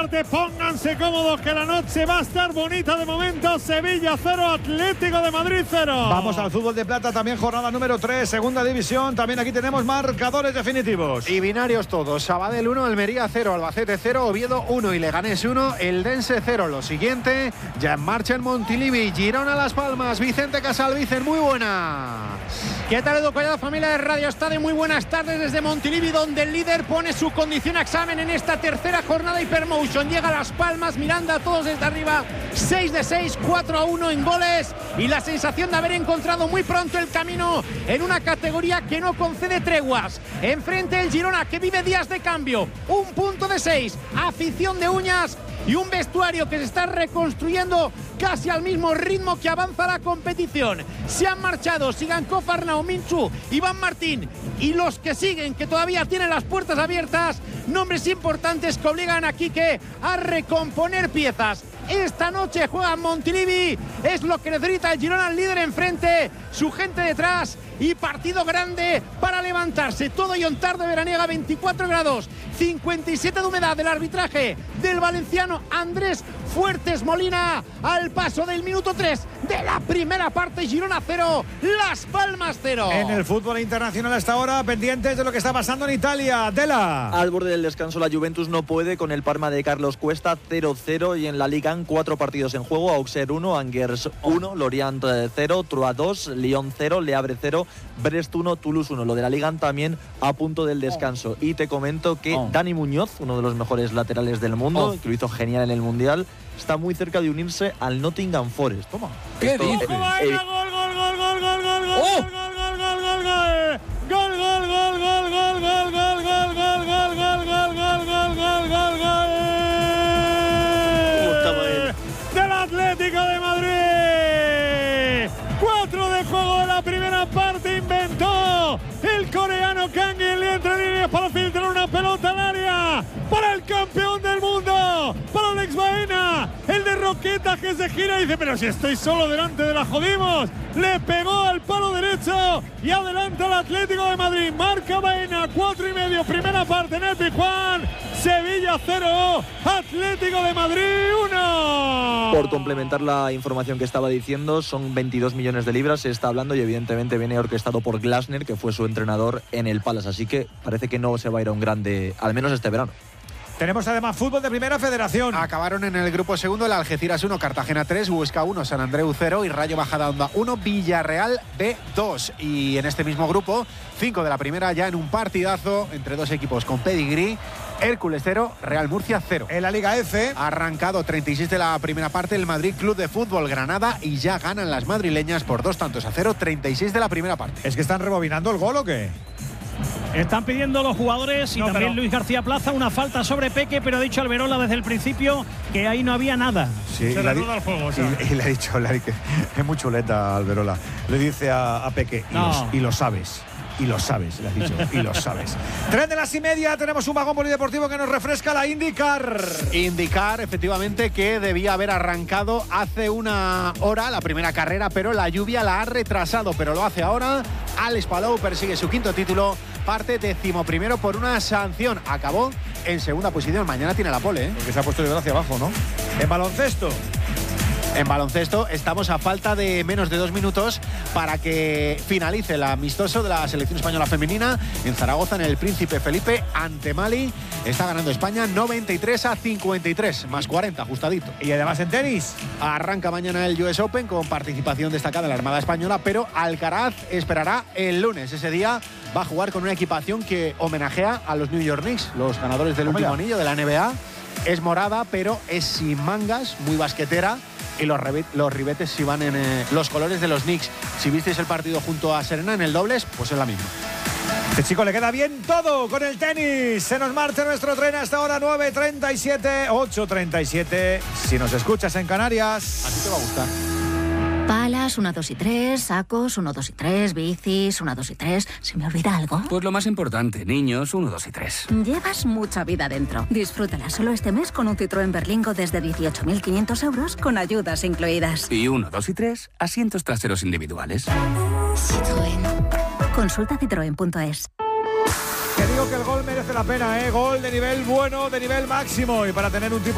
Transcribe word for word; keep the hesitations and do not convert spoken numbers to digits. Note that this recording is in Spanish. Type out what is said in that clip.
parte. Pónganse cómodos que la noche va a estar bonita de momento. Sevilla cero, Atlético de Madrid cero. Vamos al fútbol de plata, también jornada número tres, segunda división. También aquí tenemos marcadores definitivos. Y binarios todos. Sabadell uno, Almería cero, Albacete cero, Oviedo uno y Leganés uno, Eldense cero. Lo siguiente, ya en marcha en Montilivi, Girona Las Palmas, Vicente Casalvicen, muy buenas. ¿Qué tal, Edu Collado, familia de Radio Estadio? Muy buenas tardes desde Montilivi, donde el líder pone su condición a examen en esta tercera jornada Hypermotion. Llega a Las Palmas, Miranda, todos desde arriba, seis de seis, cuatro a uno en goles y la sensación de haber encontrado muy pronto el camino en una categoría que no concede treguas. Enfrente el Girona, que vive días de cambio, un punto de seis, afición de uñas y un vestuario que se está reconstruyendo casi al mismo ritmo que avanza la competición. Se han marchado Sigankov, Arnau, Minchu, Iván Martín y los que siguen, que todavía tienen las puertas abiertas, nombres importantes que obligan a Quique a recomponer piezas. Esta noche juega Montilivi, es lo que necesita el Girona, el líder enfrente, su gente detrás y partido grande para levantarse. Todo y tarde veraniega, veinticuatro grados, cincuenta y siete de humedad. Del arbitraje del valenciano Andrés Fuertes Molina al paso del minuto tres de la primera parte. Girona cero, Las Palmas cero. En el fútbol internacional hasta ahora, pendientes de lo que está pasando en Italia. Dela. Al borde del descanso, la Juventus no puede con el Parma de Carlos Cuesta, cero cero, y en la Liga cuatro partidos en juego: Auxerre uno, Angers uno, Lorient cero, Troyes dos, Lyon cero, Le Havre cero, Brest uno, Toulouse uno. Lo de la Liga también a punto del descanso. Y te comento que oh. Dani Muñoz, uno de los mejores laterales del mundo, oh. que lo hizo genial en el Mundial, está muy cerca de unirse al Nottingham Forest. Toma. ¿Qué dices? Gol, gol, gol, gol, gol, gol, gol, gol, oh. gol, gol, gol, gol, gol. Gol, gol, gol, gol, gol, gol, gol, gol, gol, gol, gol, gol, gol, gol, gol, gol, gol. Del Atlético de Madrid. Cuatro de juego de la primera parte. Inventó el coreano Kang en entre líneas para filtrar una pelota al área para el campeón del mundo, para Alex Baena, el de Roqueta, que se gira y dice: pero si estoy solo delante de la jodimos. Le pegó al palo derecho y adelanta el Atlético de Madrid. Marca Baena, cuatro y medio, primera parte en el Pizjuán. Sevilla cero, Atlético de Madrid uno. Por complementar la información que estaba diciendo, son veintidós millones de libras, se está hablando, y evidentemente viene orquestado por Glasner, que fue su entrenador en el Palace, así que parece que no se va a ir a un grande, al menos este verano. Tenemos además fútbol de primera federación. Acabaron en el grupo segundo el Algeciras uno, Cartagena tres, Huesca uno, San Andreu cero y Rayo Majadahonda uno, Villarreal B dos. Y en este mismo grupo, cinco de la primera, ya en un partidazo entre dos equipos con pedigrí. Hércules cero, Real Murcia cero. En la Liga F, arrancado treinta y seis de la primera parte el Madrid Club de Fútbol Granada, y ya ganan las madrileñas por dos tantos a cero, treinta y seis de la primera parte. ¿Es que están rebobinando el gol o qué? Están pidiendo los jugadores y no, también pero... Luis García Plaza una falta sobre Peque, pero ha dicho Alberola desde el principio que ahí no había nada. Sí, se reanuda el juego. O sea. y, y le ha dicho, le, que es muy chuleta Alberola. Le dice a, a Peque, no. y, lo, y lo sabes. Y lo sabes, le has dicho, y lo sabes. Tres de las y media, tenemos un vagón polideportivo que nos refresca la IndyCar. IndyCar, efectivamente, que debía haber arrancado hace una hora la primera carrera, pero la lluvia la ha retrasado, pero lo hace ahora. Alex Palou persigue su quinto título, parte decimoprimero por una sanción. Acabó en segunda posición, mañana tiene la pole, ¿eh? Porque se ha puesto de hacia abajo, ¿no? En baloncesto. En baloncesto estamos a falta de menos de dos minutos para que finalice el amistoso de la selección española femenina en Zaragoza, en el Príncipe Felipe ante Mali. Está ganando España noventa y tres a cincuenta y tres, más cuarenta, ajustadito. Y además en tenis. Arranca mañana el U S Open con participación destacada de la Armada Española, pero Alcaraz esperará el lunes. Ese día va a jugar con una equipación que homenajea a los New York Knicks, los ganadores del último anillo de la N B A. Es morada, pero es sin mangas, muy basquetera. Y los, los ribetes si van en eh, los colores de los Knicks. Si visteis el partido junto a Serena en el dobles, pues es la misma. Este chico le queda bien todo con el tenis. Se nos marcha nuestro tren hasta ahora nueve treinta y siete, ocho treinta y siete. Si nos escuchas en Canarias, a ti te va a gustar. Palas, uno, dos y tres, sacos, uno, dos y tres, bicis, uno, dos y tres. ¿Se me olvida algo? Pues lo más importante, niños, uno, dos y tres. Llevas mucha vida dentro. Disfrútala solo este mes con un Citroën Berlingo desde dieciocho mil quinientos euros con ayudas incluidas. Y uno, dos y tres, asientos traseros individuales. Citroën. Consulta citroen punto es. Te digo que el gol merece la pena, ¿eh? Gol de nivel bueno, de nivel máximo. Y para tener un tipo